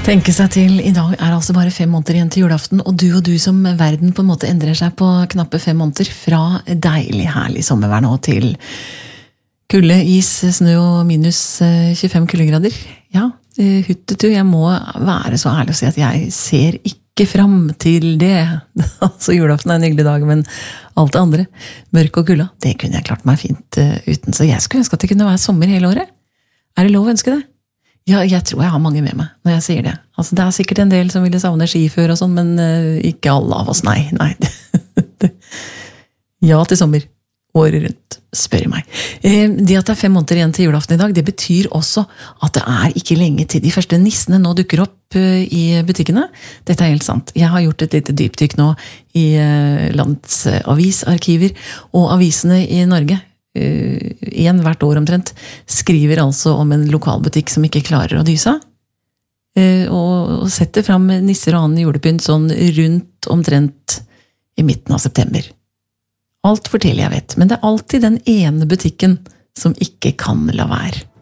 Tenke seg til, i dag altså bare 5 måneder igjen til julaften, og du som verden på en måte endrer seg på knappe 5 måneder, fra deilig, herlig sommervær nå til kulde, is, snø og minus 25 kuldegrader. Ja, huttetu, jeg må være så ærlig å si at jeg ser ikke fram til det. Altså, julaften en hyggelig dag, men alt det andre, mørk og kulda, det kunne jeg klart meg fint uten, så jeg skulle ønske at det kunne være sommer hele året. Er det lov å ønske det? Ja, jeg tror jeg har mange med meg når jeg sier det. Altså, det sikkert en del som ville savne skifør og sånn, men ikke alle av oss, nei. Ja til sommer, året rundt, spør meg. Det at det 5 måneder igjen til julaften i dag, det betyr også at det ikke lenge til de første nissene nå dukker opp i butikkene. Dette helt sant. Jeg har gjort et lite dypdykk nå i landets avisarkiver, og avisene i Norge, en hvert år omtrent, skriver altså om en lokalbutikk som ikke klarer å dyse, og setter fram nisser og annen julepynt sånn rundt omtrent i midten av september. Alt for tidlig, jeg vet, men det alltid den ene butikken som ikke kan la være.